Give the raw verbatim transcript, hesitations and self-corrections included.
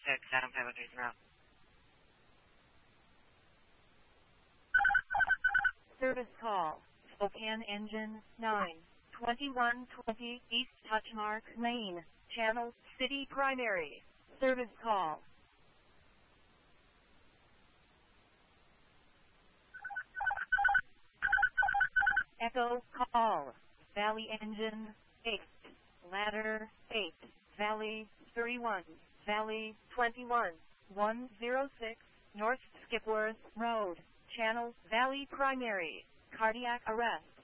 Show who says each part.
Speaker 1: six, Adam five oh three zero.
Speaker 2: Service call. Spokane Engine nine. twenty-one twenty East Touchmark Lane. Channel City Primary. Service call. Echo call. Valley Engine eight. Ladder eight. Valley thirty-one. Valley twenty-one. one oh six. North Skipworth Road. Channel Valley Primary. Cardiac arrest.